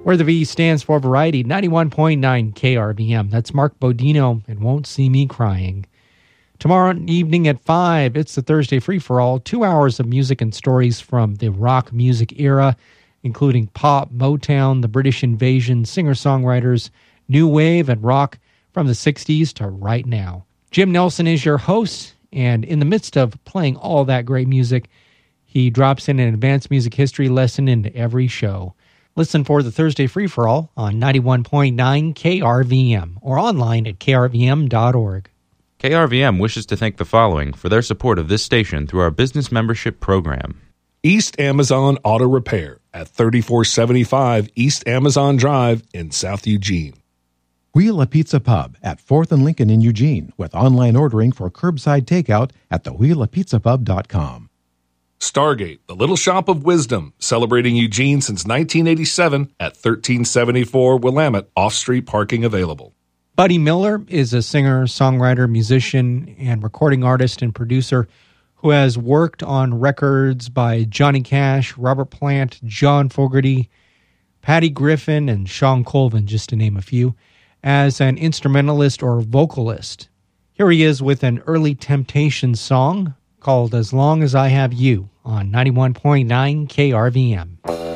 where the V stands for Variety, 91.9 KRVM. That's Mark Bodino and Won't See Me Crying. Tomorrow evening at 5, it's the Thursday Free-for-All, 2 hours of music and stories from the rock music era, including pop, Motown, the British Invasion, singer-songwriters, new wave, and rock from the 60s to right now. Jim Nelson is your host, and in the midst of playing all that great music, he drops in an advanced music history lesson into every show. Listen for the Thursday Free-for-All on 91.9 KRVM or online at krvm.org. KRVM wishes to thank the following for their support of this station through our business membership program. East Amazon Auto Repair at 3475 East Amazon Drive in South Eugene. Wheel a Pizza Pub at 4th and Lincoln in Eugene with online ordering for curbside takeout at thewheelapizzapub.com. Stargate, the Little Shop of Wisdom, celebrating Eugene since 1987 at 1374 Willamette, off-street parking available. Buddy Miller is a singer, songwriter, musician, and recording artist and producer who has worked on records by Johnny Cash, Robert Plant, John Fogerty, Patty Griffin, and Sean Colvin, just to name a few, as an instrumentalist or vocalist. Here he is with an early Temptations song called As Long as I Have You on 91.9 KRVM.